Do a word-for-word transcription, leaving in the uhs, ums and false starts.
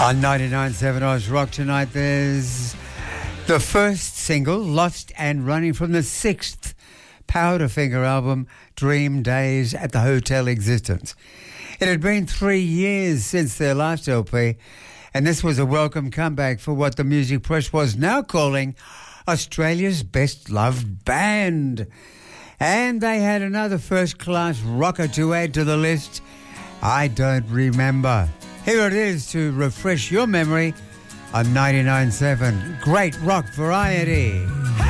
On ninety-nine point seven Oz Rock tonight, there's the first single, Lost and Running, from the sixth Powderfinger album, Dream Days at the Hotel Existence. It had been three years since their last L P, and this was a welcome comeback for what the music press was now calling Australia's best loved band. And they had another first-class rocker to add to the list, I Don't Remember. Here it is to refresh your memory on ninety-nine point seven. Great rock variety.